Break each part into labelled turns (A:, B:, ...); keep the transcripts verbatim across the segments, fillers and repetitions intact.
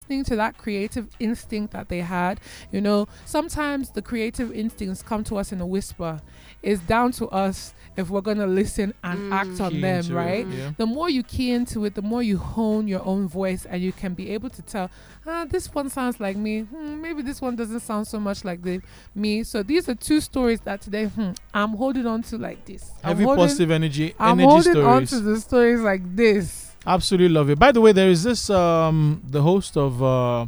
A: listening to that creative instinct that they had. You know, sometimes the creative instincts come to us in a whisper. It's down to us if we're going to listen and mm. act on
B: key
A: them, right?
B: It, yeah.
A: The more you key into it, the more you hone your own voice, and you can be able to tell, ah, this one sounds like me. Hmm, maybe this one doesn't sound so much like the, me. So these are two stories that today hmm, I'm holding on to like this.
B: Heavy
A: holding,
B: positive energy,
A: I'm
B: energy
A: holding
B: stories.
A: on to the stories like this.
B: Absolutely love it. By the way, there is this, um, the host of, uh,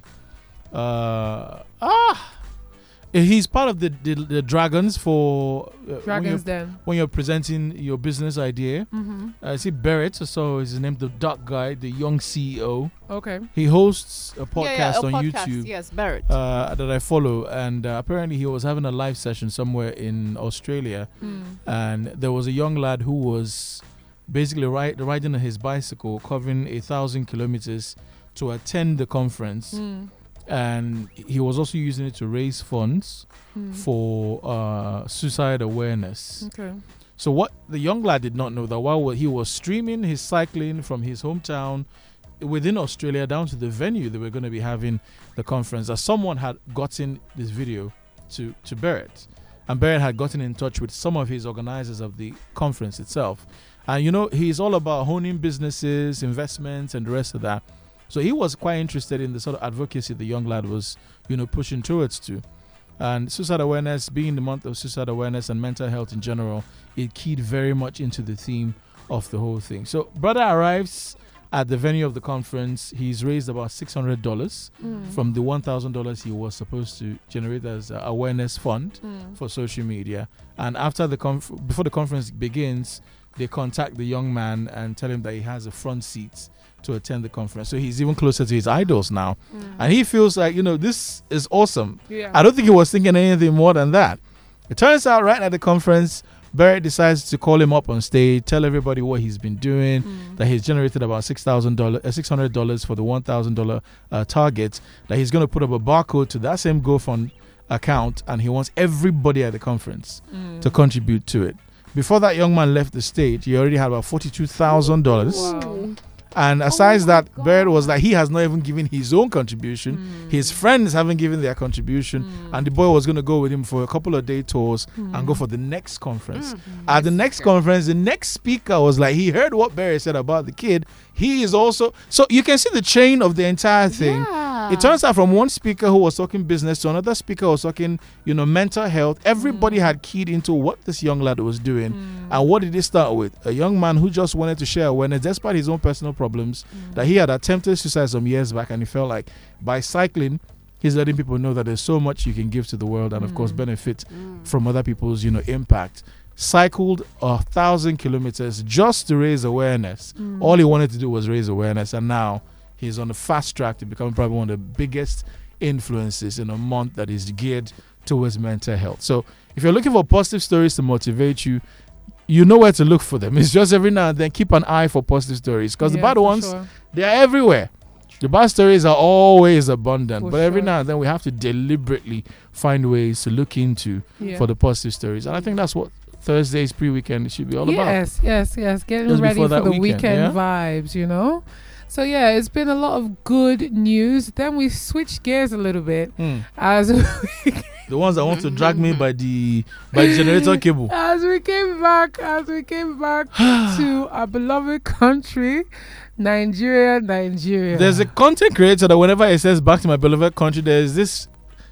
B: uh, ah, he's part of the, the, the Dragons for uh,
A: Dragons
B: when
A: Den.
B: When you're presenting your business idea.
A: Mm-hmm.
B: Uh, I see Barrett, so is his name, the dark guy, the young C E O.
A: Okay.
B: He hosts a podcast
C: yeah, yeah, a
B: on
C: podcast,
B: YouTube.
C: Yes, Barrett.
B: Uh, that I follow, and uh, apparently he was having a live session somewhere in Australia,
A: mm.
B: and there was a young lad who was basically ride, riding on his bicycle, covering a thousand kilometers to attend the conference.
A: Mm.
B: And he was also using it to raise funds mm. for uh, suicide awareness.
A: Okay.
B: So what the young lad did not know that while he was streaming his cycling from his hometown within Australia down to the venue they were going to be having the conference, that someone had gotten this video to, to Barrett. And Barrett had gotten in touch with some of his organizers of the conference itself. And, you know, he's all about honing businesses, investments, and the rest of that. So he was quite interested in the sort of advocacy the young lad was, you know, pushing towards to. And suicide awareness, being the month of suicide awareness and mental health in general, it keyed very much into the theme of the whole thing. So brother arrives at the venue of the conference. He's raised about six hundred dollars mm. from the one thousand dollars he was supposed to generate as an awareness fund mm. for social media. And after the conf- before the conference begins, they contact the young man and tell him that he has a front seat to attend the conference. So he's even closer to his idols now. Mm. And he feels like, you know, this is awesome.
A: Yeah.
B: I don't think he was thinking anything more than that. It turns out right at the conference, Barrett decides to call him up on stage, tell everybody what he's been doing, mm. that he's generated about six thousand dollars, uh, six hundred dollars for the one thousand dollars uh, target, that he's going to put up a barcode to that same GoFund account, and he wants everybody at the conference mm. to contribute to it. Before that young man left the stage, he already had about forty-two thousand dollars.
A: Wow.
B: And aside oh that, Barrett was like, he has not even given his own contribution. Mm. His friends haven't given their contribution. Mm. And the boy was going to go with him for a couple of day tours mm. and go for the next conference. Mm. At the next conference, the next speaker was like, he heard what Barrett said about the kid. He is also... So you can see the chain of the entire thing.
C: Yeah.
B: It turns out from one speaker who was talking business to another speaker who was talking, you know, mental health. Everybody mm. had keyed into what this young lad was doing. Mm. And what did he start with? A young man who just wanted to share awareness despite his own personal problems mm. that he had attempted suicide some years back, and he felt like by cycling he's letting people know that there's so much you can give to the world and mm. of course benefit mm. from other people's, you know, impact. Cycled a thousand kilometers just to raise awareness. Mm. All he wanted to do was raise awareness, and now he's on a fast track to become probably one of the biggest influences in a month that is geared towards mental health. So if you're looking for positive stories to motivate you, you know where to look for them. It's just every now and then keep an eye for positive stories, because yeah, the bad ones, sure. they are everywhere. The bad stories are always abundant, for but every sure. now and then we have to deliberately find ways to look into yeah. for the positive stories. And I think that's what Thursday's pre-weekend should be all
A: yes,
B: about.
A: Yes, yes, yes. Getting
B: Just
A: ready for the
B: weekend,
A: weekend
B: yeah?
A: vibes, you know? So, yeah, it's been a lot of good news. Then we switched gears a little bit.
B: Mm.
A: As we
B: the ones that want to drag me by the by the generator cable.
A: As we came back, as we came back to our beloved country, Nigeria, Nigeria.
B: There's a content creator that whenever it says back to my beloved country, there's this,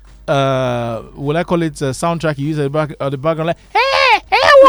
B: uh, will I call it a soundtrack you use at the, back, at the background, like, hey,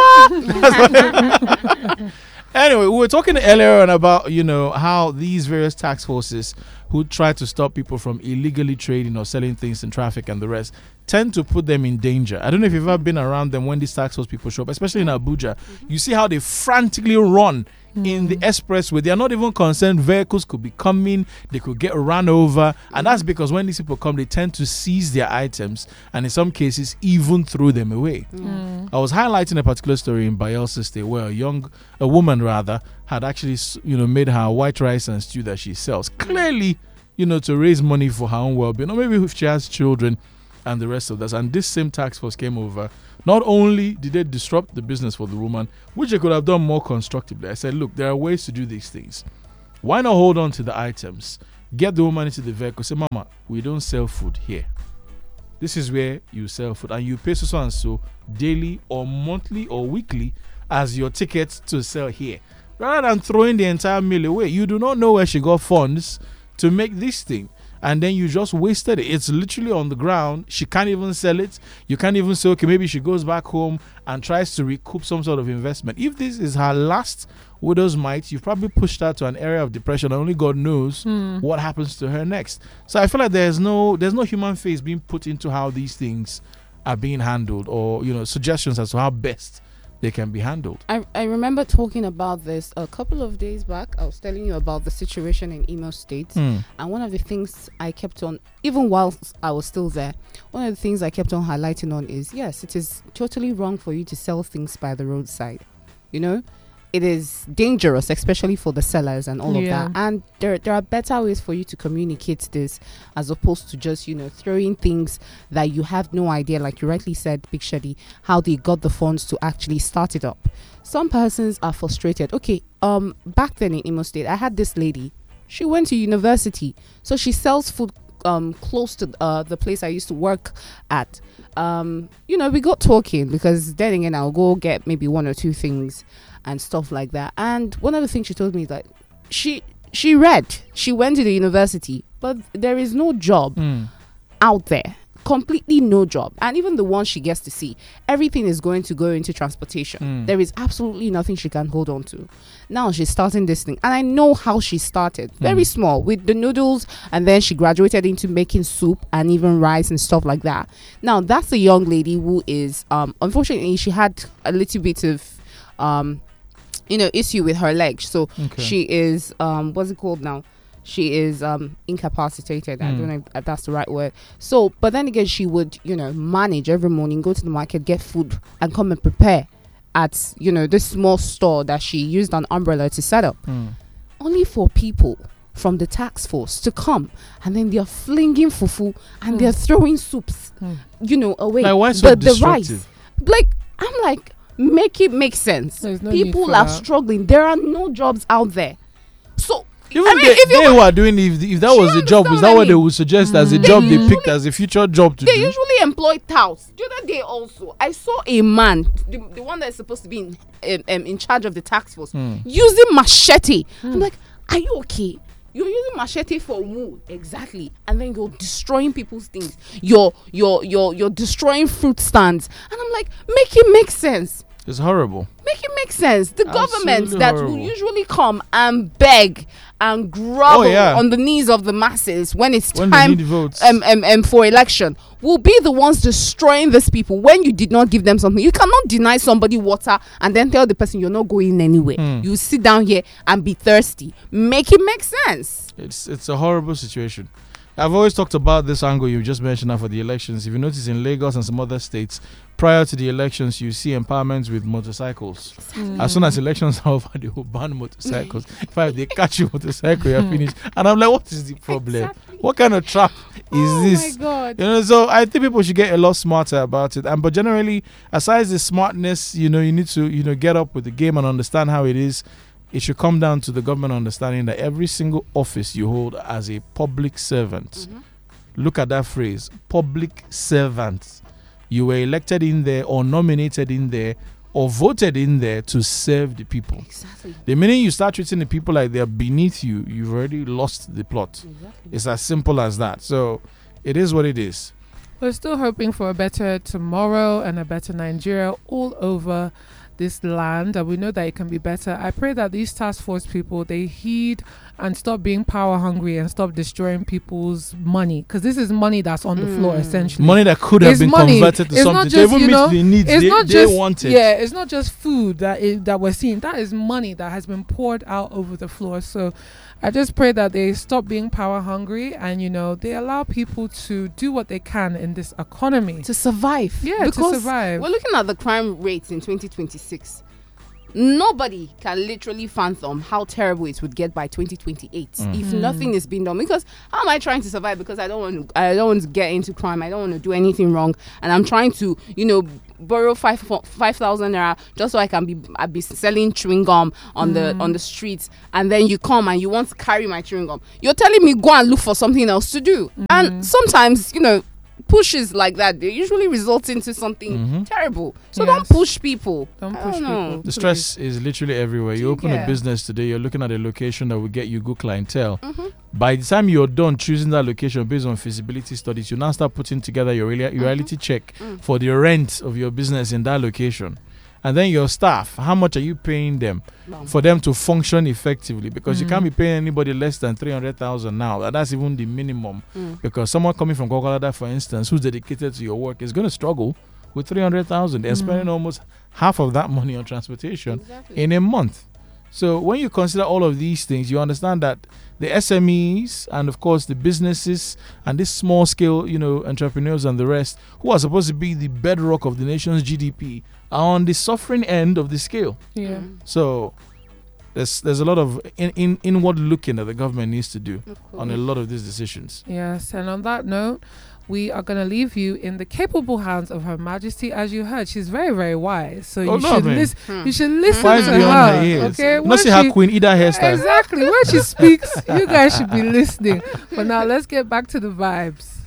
B: hey, what? Anyway, we were talking earlier on about, you know, how these various task forces who try to stop people from illegally trading or selling things in traffic and the rest tend to put them in danger. I don't know if you've ever been around them when these task force people show up, especially in Abuja. Mm-hmm. You see how they frantically run mm-hmm. in the expressway. They are not even concerned. Vehicles could be coming. They could get run over. And that's because when these people come, they tend to seize their items and in some cases even throw them away.
A: Mm.
B: I was highlighting a particular story in Bayelsa State where a young, a woman rather, had actually, you know, made her white rice and stew that she sells. Clearly, you know, to raise money for her own well-being, or maybe if she has children and the rest of this. And this same task force came over. Not only did they disrupt the business for the woman, which they could have done more constructively. I said, look, there are ways to do these things. Why not hold on to the items? Get the woman into the vehicle. Say, Mama, we don't sell food here. This is where you sell food, and you pay so and so daily or monthly or weekly as your ticket to sell here. Rather than throwing the entire meal away, you do not know where she got funds to make this thing, and then you just wasted it. It's literally on the ground. She can't even sell it. You can't even say, okay, maybe she goes back home and tries to recoup some sort of investment. If this is her last widow's mite, you've probably pushed her to an area of depression. Only God knows
A: Hmm.
B: what happens to her next. So I feel like there's no there's no human face being put into how these things are being handled, or you know, suggestions as to how best they can be handled.
C: I, I remember talking about this a couple of days back. I was telling you about the situation in Imo State.
B: Mm.
C: And one of the things I kept on, even while I was still there, one of the things I kept on highlighting on is, yes, it is totally wrong for you to sell things by the roadside. You know, it is dangerous, especially for the sellers and all
A: Yeah.
C: of that. And there, there are better ways for you to communicate this, as opposed to just, you know, throwing things that you have no idea, like you rightly said, Big Shady, how they got the funds to actually start it up. Some persons are frustrated. Okay, um, back then in Imo State, I had this lady. She went to university, so she sells food um close to uh the place I used to work at. Um, you know, we got talking, because then again I'll go get maybe one or two things and stuff like that. And one of the things she told me is that she she read, she went to the university, but there is no job
B: Mm.
C: out there. Completely no job. And even the ones she gets to see, everything is going to go into transportation.
B: Mm.
C: There is absolutely nothing she can hold on to. Now she's starting this thing, and I know how she started. Very
B: Mm.
C: small with the noodles, and then she graduated into making soup and even rice and stuff like that. Now that's a young lady who is um unfortunately, she had a little bit of um you know issue with her leg, so
B: Okay.
C: she is um what's it called now she is um incapacitated. I
B: Mm.
C: don't know if that's the right word. So but then again, she would, you know manage every morning, go to the market, get food, and come and prepare at, you know this small store that she used an umbrella to set up,
B: Mm.
C: only for people from the tax force to come, and then they're flinging fufu, and
A: Mm.
C: they're throwing soups,
A: Hmm.
C: you know away.
B: Like, why so
C: the, the rice,
B: destructive?
C: like I'm like, make it make sense.
A: There's no need
C: People
A: for
C: are
A: that.
C: struggling. There are no jobs out there. So
B: Even
C: I mean,
B: they,
C: if you
B: they who are doing, if, if that
C: Do
B: was
C: you
B: the job, is
C: understand
B: that
C: what
B: what
C: I
B: they
C: mean?
B: would suggest as a
A: Mm.
B: job
C: They
B: they
C: usually-
B: picked as a future job to
C: they
B: do?
C: usually employ touts. The other day also, I saw a man, the, the one that is supposed to be in um, um, in charge of the tax force,
B: Mm.
C: using machete.
A: Hmm.
C: I'm like, are you okay? You're using machete for who exactly? And then you're destroying people's things. You're you're you're you're destroying fruit stands. And I'm like, make it make sense.
B: It's horrible.
C: Make it make sense. The government
B: Absolutely
C: that
B: horrible.
C: will usually come and beg and grovel
B: Oh, yeah.
C: on the knees of the masses when it's
B: When they
C: time
B: need votes.
C: um, um, um, for election will be the ones destroying these people when you did not give them something. You cannot deny somebody water and then tell the person you're not going anywhere.
B: Hmm.
C: You sit down here and be thirsty. Make it make sense.
B: It's it's a horrible situation. I've always talked about this angle you just mentioned now for the elections. If you notice in Lagos and some other states, prior to the elections, you see empowerments with motorcycles.
A: Hmm.
B: As soon as elections are over, they will ban motorcycles. In fact, they catch you motorcycle, you're finished. And I'm like, what is the problem?
C: Exactly.
B: What kind of trap is
A: Oh
B: this?
A: my God.
B: You know, so I think people should get a lot smarter about it. And but generally, aside the smartness, you know, you need to, you know, get up with the game and understand how it is. It should come down to the government understanding that every single office you hold as a public servant, look at that phrase, public servant. You were elected in there or nominated in there or voted in there to serve the people.
C: Exactly.
B: The minute you start treating the people like they're beneath you, you've already lost the plot.
C: Exactly.
B: It's as simple as that. So it is what it is.
A: We're still hoping for a better tomorrow and a better Nigeria all over this land, and we know that it can be better. I pray that these task force people, they heed and stop being power hungry and stop destroying people's money, because this is money that's on the floor
C: Mm.
A: essentially.
B: Money that could have
A: It's
B: been
A: money.
B: converted to
A: It's not
B: something to
A: just,
B: even
A: you
B: meet
A: know,
B: the needs
A: It's
B: they,
A: not
B: they
A: just
B: wanted.
A: yeah, it's not just food that is, that we're seeing. That is money that has been poured out over the floor. So I just pray that they stop being power hungry and, you know, they allow people to do what they can in this economy.
C: To survive.
A: Yeah,
C: because
A: to survive.
C: We're looking at the crime rates in twenty twenty-six. Nobody can literally fathom how terrible it would get by twenty twenty-eight
B: Mm.
C: if
A: Mm.
C: nothing is being done. Because how am I trying to survive? Because I don't want to, I don't want to get into crime. I don't want to do anything wrong, and I'm trying to, you know, borrow five five thousand naira just so I can be I be selling chewing gum on mm. the on the streets, and then you come and you want to carry my chewing gum. You're telling me go and look for something else to do, mm. and sometimes you know. Pushes like that, they usually result into something mm-hmm. terrible. So yes. don't push people.
A: Don't push don't people.
B: The stress is literally everywhere. You open yeah. a business today, you're looking at a location that will get you good clientele. Mm-hmm. By the time you're done choosing that location based on feasibility studies, you now start putting together your reality, mm-hmm. reality check mm. for the rent of your business in that location. And then your staff, how much are you paying them wow. for them to function effectively? Because mm. you can't be paying anybody less than three hundred thousand now. And that's even the minimum. Mm. Because someone coming from Kokolada, for instance, who's dedicated to your work is going to struggle with three hundred thousand. They're mm. spending almost half of that money on transportation exactly. in a month. So when you consider all of these things, you understand that the S M Es and of course the businesses and this small scale, you know, entrepreneurs and the rest who are supposed to be the bedrock of the nation's G D P are on the suffering end of the scale.
A: Yeah.
B: So there's there's a lot of in, in inward looking that the government needs to do on a lot of these decisions.
A: Yes, and on that note, we are going to leave you in the capable hands of Her Majesty. As you heard, she's very, very wise. So
B: oh,
A: you,
B: no,
A: should lis- hmm. you should listen
B: wise
A: to
B: beyond
A: her.
B: her
A: Okay,
B: not see her queen either hairstyle.
A: Exactly. When she speaks, you guys should be listening. But now let's get back to the vibes.